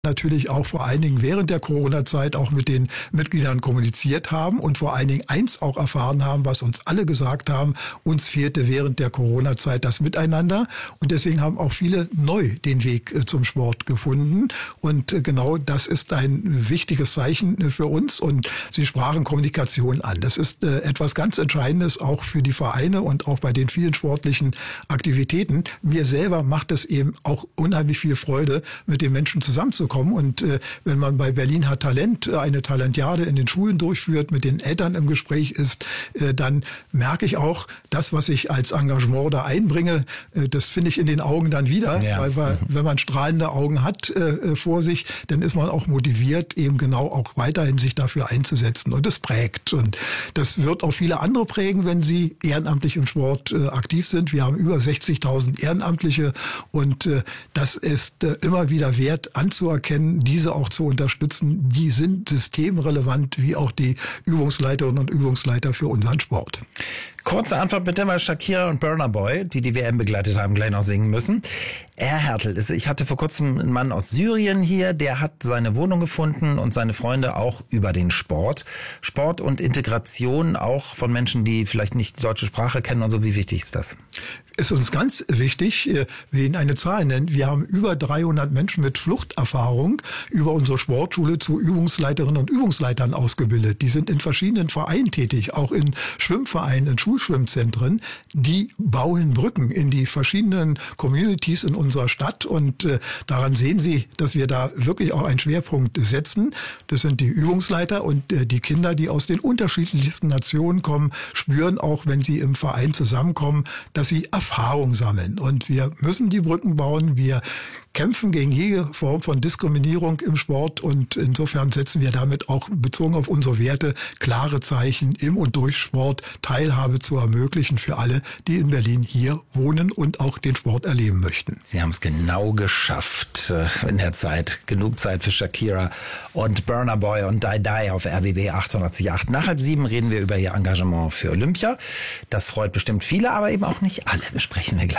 natürlich auch vor allen Dingen während der Corona-Zeit auch mit den Mitgliedern kommuniziert haben und vor allen Dingen eins auch erfahren haben, was uns alle gesagt haben: Uns fehlte während der Corona-Zeit das Miteinander, und deswegen haben auch viele neu den Weg zum Sport gefunden, und genau das ist ein wichtiges Zeichen für uns. Und Sie sprachen Kommunikation an. Das ist etwas ganz Entscheidendes auch für die Vereine und auch bei den vielen sportlichen Aktivitäten. Mir selber macht es eben auch unheimlich viel Freude, mit den Menschen zusammenzukommen. Und wenn man bei Berlin hat Talent eine Talentiade in den Schulen durchführt, mit den Eltern im Gespräch ist, dann merke ich auch, das, was ich als Engagement da einbringe, das finde ich in den Augen dann wieder. Ja. Weil wenn man strahlende Augen hat vor sich, dann ist man auch motiviert, eben genau auch weiterhin sich dafür einzusetzen. Und das prägt. Und das wird auch viele andere prägen, wenn sie ehrenamtlich im Sport aktiv sind. Wir haben über 60.000 Ehrenamtliche, und das ist immer wieder wert anzuerkennen, diese auch zu unterstützen. Die sind systemrelevant, wie auch die Übungsleiterinnen und Übungsleiter für unseren Sport. Kurze Antwort bitte, weil Shakira und Burna Boy, die die WM begleitet haben, gleich noch singen müssen. Herr Hertel, ich hatte vor kurzem einen Mann aus Syrien hier, der hat seine Wohnung gefunden und seine Freunde auch über den Sport. Sport und Integration auch von Menschen, die vielleicht nicht die deutsche Sprache kennen und so. Wie wichtig ist das? Ist uns ganz wichtig, wir Ihnen eine Zahl nennen. Wir haben über 300 Menschen mit Fluchterfahrung über unsere Sportschule zu Übungsleiterinnen und Übungsleitern ausgebildet. Die sind in verschiedenen Vereinen tätig, auch in Schwimmvereinen, in Schulschwimmzentren. Die bauen Brücken in die verschiedenen Communities in unserer Stadt, und daran sehen Sie, dass wir da wirklich auch einen Schwerpunkt setzen. Das sind die Übungsleiter, und die Kinder, die aus den unterschiedlichsten Nationen kommen, spüren auch, wenn sie im Verein zusammenkommen, dass sie Erfahrung sammeln. Und wir müssen die Brücken bauen. Wir kämpfen gegen jede Form von Diskriminierung im Sport, und insofern setzen wir damit auch bezogen auf unsere Werte klare Zeichen, im und durch Sport Teilhabe zu ermöglichen für alle, die in Berlin hier wohnen und auch den Sport erleben möchten. Sie haben es genau geschafft in der Zeit. Genug Zeit für Shakira und Burna Boy und Die Die auf RBB 888. Nach 6:30 reden wir über Ihr Engagement für Olympia. Das freut bestimmt viele, aber eben auch nicht alle. Besprechen wir gleich.